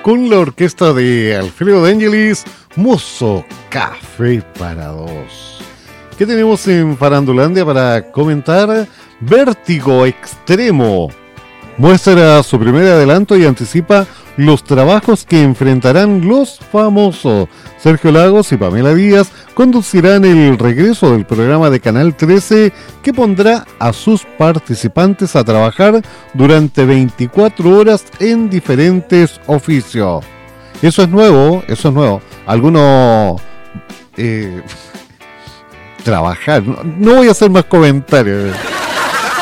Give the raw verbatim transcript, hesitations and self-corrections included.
con la orquesta de Alfredo de Angelis, Mozo Café para dos. ¿Qué tenemos en Farandulandia para comentar? Vértigo Extremo muestra su primer adelanto y anticipa los trabajos que enfrentarán los famosos. Sergio Lagos y Pamela Díaz conducirán el regreso del programa de Canal trece que pondrá a sus participantes a trabajar durante veinticuatro horas en diferentes oficios. Eso es nuevo, eso es nuevo. Algunos... Eh, trabajar, no, no voy a hacer más comentarios.